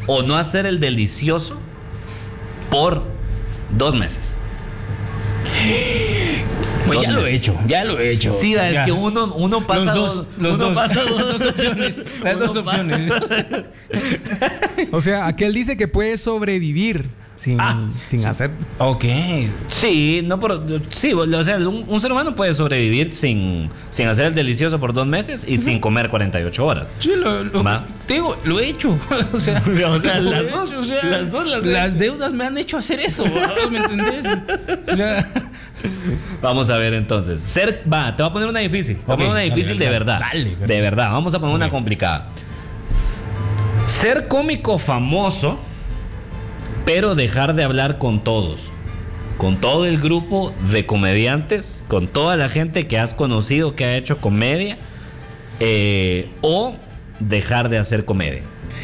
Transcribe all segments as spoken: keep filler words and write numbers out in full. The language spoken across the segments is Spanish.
o no hacer el delicioso por dos meses. Pues ya lo he hecho, ya lo he hecho. Sí, es ya. que uno, uno pasa los dos, dos, los uno dos, pasa dos, las dos opciones, las uno dos opciones. O sea, aquel dice que puede sobrevivir sin, Ah, sin sí. hacer. Ok. Sí, no por, sí, o sea, un, un ser humano puede sobrevivir sin, sin hacer el delicioso por dos meses y sin comer cuarenta y ocho horas. Sí, lo, lo- Va. te digo, lo he hecho. O sea, O sea, lo las he dos, hecho, o sea, las dos las he las hecho. deudas me han hecho hacer eso. ¿Me entendés? O sea, Vamos a ver entonces. Ser, va, te voy a poner una difícil. Te voy a Ok, poner una difícil dale, de dale, verdad. dale, dale. De verdad. Vamos a poner una Ok. complicada. Ser cómico famoso, pero dejar de hablar con todos. Con todo el grupo de comediantes, con toda la gente que has conocido que ha hecho comedia, eh, o dejar de hacer comedia.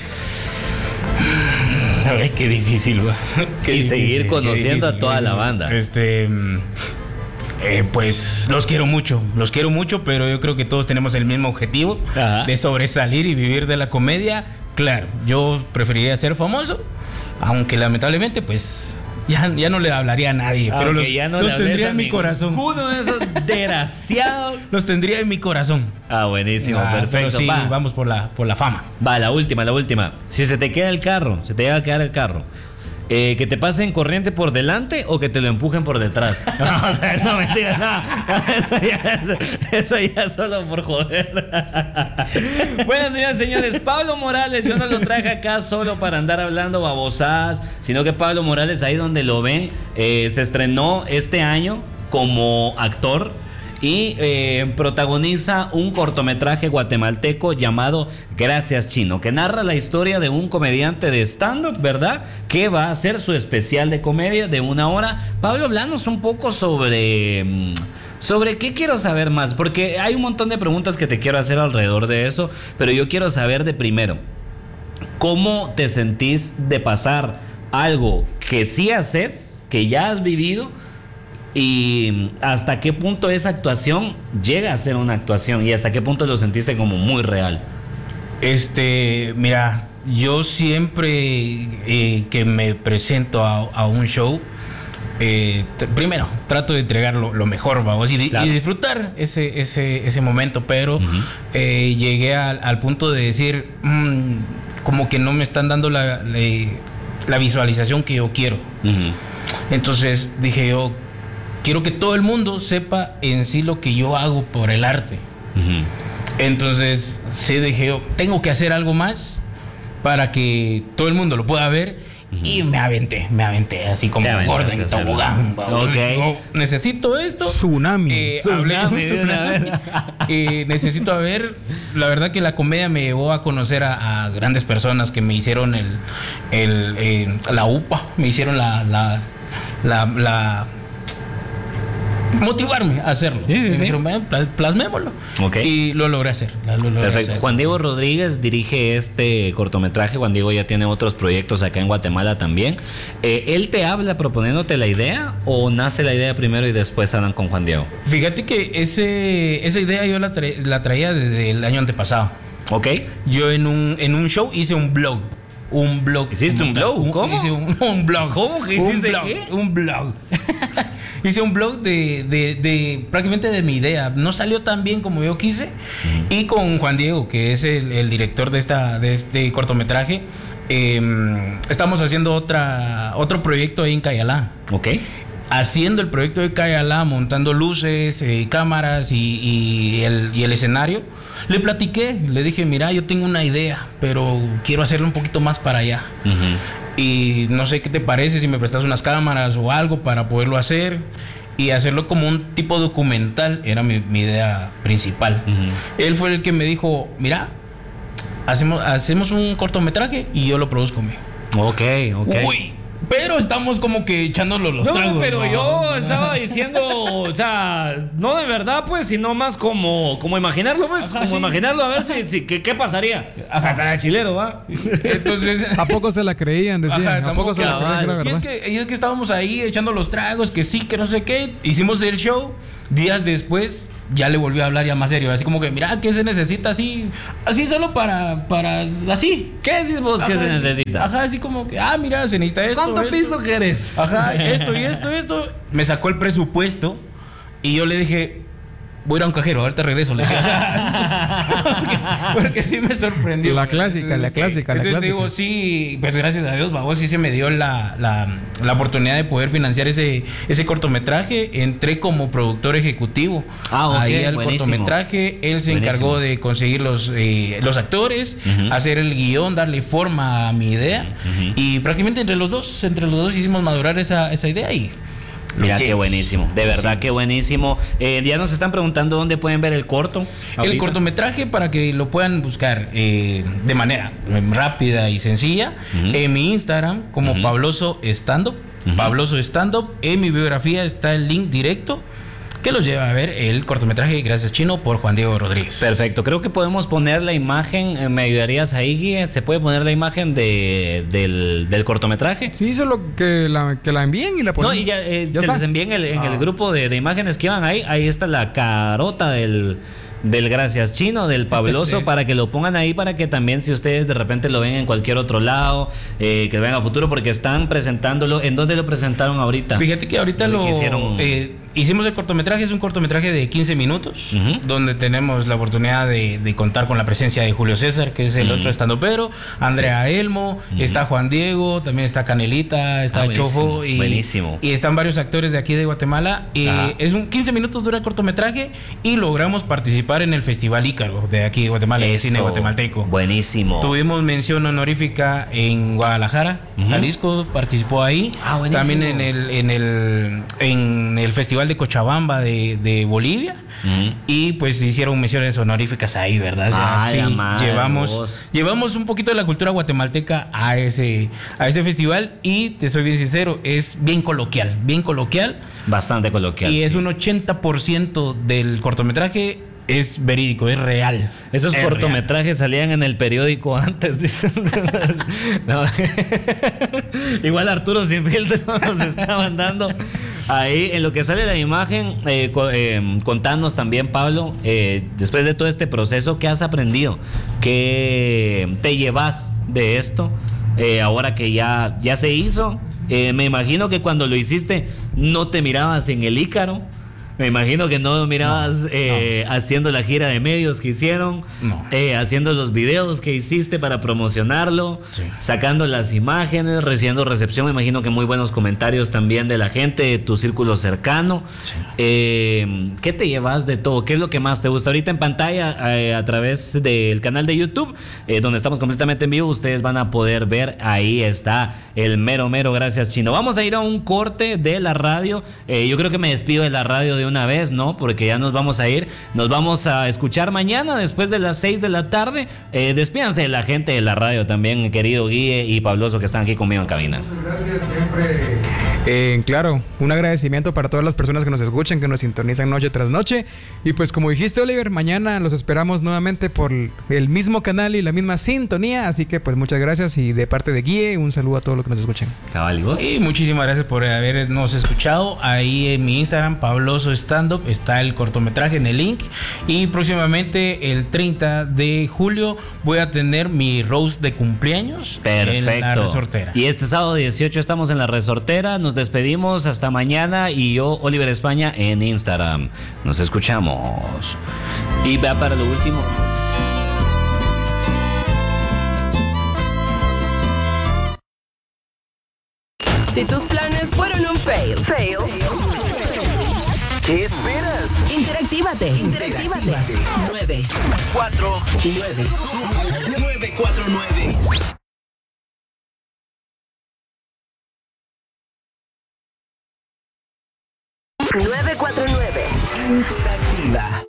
ay, qué difícil, va. Qué Y difícil, seguir qué conociendo a difícil, toda qué la difícil. banda. Este. mm, eh, pues los quiero mucho, los quiero mucho, pero yo creo que todos tenemos el mismo objetivo Ajá. de sobresalir y vivir de la comedia. Claro, yo preferiría ser famoso, aunque lamentablemente, pues ya, ya no le hablaría a nadie, pero Aunque los, ya no los le hables tendría a en mi ninguno corazón. de esos desgraciados. Los tendría en mi corazón. Ah, buenísimo, Ah, pero perfecto. sí, Va. vamos por la, por la fama. Va, la última, la última. Si se te queda el carro, se te llega a quedar el carro, eh, que te pasen corriente por delante o que te lo empujen por detrás. No, o sea, no, mentira, no. Eso ya, eso ya solo por joder. Bueno, señores, señores, Pablo Morales, yo no lo traje acá solo para andar hablando babosadas, sino que Pablo Morales, ahí donde lo ven, eh, se estrenó este año como actor. Y eh, protagoniza un cortometraje guatemalteco llamado Gracias Chino, que narra la historia de un comediante de stand-up, ¿verdad? Que va a hacer su especial de comedia de una hora. Pablo, hablanos un poco sobre... mm, sobre qué quiero saber más, porque hay un montón de preguntas que te quiero hacer alrededor de eso, pero yo quiero saber de primero, ¿cómo te sentís de pasar algo que sí haces, que ya has vivido? Y hasta qué punto esa actuación llega a ser una actuación y hasta qué punto lo sentiste como muy real. Este, mira, yo siempre eh, que me presento a, a un show, eh, t- primero trato de entregar lo, lo mejor, vamos, y, di- Claro. y disfrutar ese, ese, ese momento, pero Ujú. eh, llegué al, al punto de decir, mm, como que no me están dando la, la, la visualización que yo quiero. Ujú. Entonces dije yo, quiero que todo el mundo sepa en sí lo que yo hago por el arte. Ujú. Entonces, sí dije yo, tengo que hacer algo más para que todo el mundo lo pueda ver. Uh-huh. Y me aventé, me aventé así como gordo en tobogán. Okay. Digo, necesito esto. Tsunami. Eh, Tsunami, hablé- de una vez. Eh, necesito ver. La verdad que la comedia me llevó a conocer a, a grandes personas que me hicieron el, el eh, la U P A, me hicieron la, la, la, la motivarme a hacerlo. Sí, sí, Me sí. dijeron, "Bueno, pla- plasmémoslo". Ok. Y lo logré hacer. Lo, lo logré Perfecto. hacer. Juan Diego Rodríguez dirige este cortometraje. Juan Diego ya tiene otros proyectos acá en Guatemala también. Eh, ¿Él te habla proponiéndote la idea o nace la idea primero y después hablan con Juan Diego? Fíjate que ese, esa idea yo la, tra- la traía desde el año antepasado. ¿Ok? Yo en un, en un show hice un blog. Un blog. ¿Hiciste un blog? Un- ¿Cómo? Hice un, un blog. ¿Cómo que Un hiciste blog, qué? Un blog. Hice un blog de, de, de prácticamente de mi idea. No salió tan bien como yo quise. Uh-huh. Y con Juan Diego, que es el, el director de, esta, de este cortometraje, eh, estamos haciendo otra, otro proyecto ahí en Cayalá. Ok. Haciendo el proyecto de Cayalá, montando luces, eh, cámaras y, y, el, y el escenario. Le platiqué, le dije, mira, yo tengo una idea, pero quiero hacerlo un poquito más para allá. Uh-huh. Y no sé qué te parece si me prestas unas cámaras o algo para poderlo hacer y hacerlo como un tipo documental. Era mi, mi idea principal. Uh-huh. Él fue el que me dijo, mira, hacemos, hacemos un cortometraje y yo lo produzco. Ok, ok. Uy, pero estamos como que echándolo los no, tragos. pero ¿no? yo estaba diciendo, o sea, no de verdad, pues, sino más como, como imaginarlo, pues, Ajá, como sí. imaginarlo, a ver si, si qué, qué pasaría. Ajá, cara de chilero, ¿va? Entonces... ¿A poco se la creían? Decían. Ajá, ¿A poco tampoco se la creían que era Y verdad? es que, y es que estábamos ahí echando los tragos, que sí, que no sé qué. Hicimos el show. Días después ya le volvió a hablar ya más serio, así como que, mira, ¿qué se necesita así? Así solo para, para, así. ¿Qué decís vos que se necesita? Ajá, así como que, ah, mira, se necesita esto. ¿Cuánto esto. piso querés? Ajá, esto y esto, esto. Me sacó el presupuesto y yo le dije, voy a ir a un cajero, ahorita regreso. Le dije, o sea, porque, porque sí me sorprendió. La clásica, la clásica, la Entonces clásica. digo, sí, pues gracias a Dios, babos, sí se me dio la, la, la oportunidad de poder financiar ese, ese cortometraje. Entré como productor ejecutivo. Ah, ok, ahí al buenísimo. cortometraje. Él se Buenísimo. encargó de conseguir los, eh, los actores, Ujú. hacer el guión, darle forma a mi idea. Ujú. Y prácticamente entre los dos, entre los dos hicimos madurar esa, esa idea y... Mira, Sí. qué buenísimo. De verdad, Sí. qué buenísimo. Eh, ya nos están preguntando dónde pueden ver el corto. El ahorita. cortometraje, para que lo puedan buscar eh, de manera eh, rápida y sencilla, Ujú. en mi Instagram como Ujú. Pabloso Stand Up. Ujú. Pabloso Stand Up. En mi biografía está el link directo que los lleva a ver el cortometraje Gracias Chino por Juan Diego Rodríguez. Perfecto, creo que podemos poner la imagen, eh, ¿me ayudarías ahí, Guille? ¿Se puede poner la imagen de, del, del cortometraje? Sí, solo que la, que la envíen y la ponemos. No, y ya, eh, Ya te está. les envié en el, en el Ah. grupo de, de imágenes que iban ahí. Ahí está la carota del, del Gracias Chino, del Pabloso, para que lo pongan ahí, para que también, si ustedes de repente lo ven en cualquier otro lado, eh, que lo vean a futuro, porque están presentándolo. ¿En dónde lo presentaron ahorita? Fíjate que ahorita Lo lo que hicieron- eh, hicimos el cortometraje, es un cortometraje de quince minutos, Ujú. donde tenemos la oportunidad de, de contar con la presencia de Julio César, que es el Ujú. otro estandopero, Andrea Elmo, Ujú. está Juan Diego, también está Canelita, está Ah, buenísimo, Chofo y, buenísimo. y están varios actores de aquí de Guatemala. Eh, Ajá. es un quince minutos dura el cortometraje y logramos participar en el Festival Ícaro de aquí de Guatemala, el Eso, cine guatemalteco. Buenísimo. Tuvimos mención honorífica en Guadalajara, Ujú. Jalisco, participó ahí. Ah, buenísimo. También en el, en el, en el Festival de Cochabamba de, de Bolivia. Ujú. Y pues hicieron menciones honoríficas ahí, ¿verdad? O sea, Ah, sí, la madre, llevamos, vos. llevamos un poquito de la cultura guatemalteca a ese, a ese festival y te soy bien sincero, es bien coloquial, bien coloquial. Bastante coloquial. Y es sí. un ochenta por ciento del cortometraje es verídico, es real. Esos Es cortometrajes salían en el periódico antes, dicen. No. Igual Arturo Sin Filtro nos estaban dando ahí en lo que sale la imagen. Eh, co- eh, contanos también, Pablo, eh, después de todo este proceso, ¿qué has aprendido? ¿Qué te llevas de esto? Eh, ahora que ya, ya se hizo. Eh, me imagino que cuando lo hiciste no te mirabas en el Ícaro. Me imagino que no mirabas eh, haciendo la gira de medios que hicieron, No. eh, haciendo los videos que hiciste para promocionarlo, Sí. sacando las imágenes, recibiendo recepción. Me imagino que muy buenos comentarios también de la gente, de tu círculo cercano. Sí. Eh, ¿Qué te llevas de todo? ¿Qué es lo que más te gusta? Ahorita en pantalla, eh, a través del canal de YouTube, eh, donde estamos completamente en vivo, ustedes van a poder ver, ahí está el mero mero Gracias Chino. Vamos a ir a un corte de la radio. Eh, yo creo que me despido de la radio de una vez, ¿no? Porque ya nos vamos a ir. Nos vamos a escuchar mañana después de las seis de la tarde. Eh, despídanse de la gente de la radio también, querido Guille y Pabloso, que están aquí conmigo en cabina. Gracias, siempre. Eh, claro, un agradecimiento para todas las personas que nos escuchan, que nos sintonizan noche tras noche. Y pues como dijiste, Oliver, mañana los esperamos nuevamente por el mismo canal y la misma sintonía. Así que pues muchas gracias y de parte de Guille, un saludo a todos los que nos escuchan. Cabal, ¿y vos? Y muchísimas gracias por habernos escuchado. Ahí en mi Instagram, Pabloso Stand Up, está el cortometraje en el link. Y próximamente, el treinta de julio, voy a tener mi roast de cumpleaños Perfecto. en la Resortera. Y este sábado dieciocho estamos en la Resortera. Nos despedimos hasta mañana. Y yo, Oliver España, en Instagram. Nos escuchamos. Y vea para lo último. Si tus planes fueron un fail, fail, ¿Qué esperas? interactívate, interactívate. nueve cuatro nueve nueve cuatro nueve nueve cuatro nueve. Interactiva.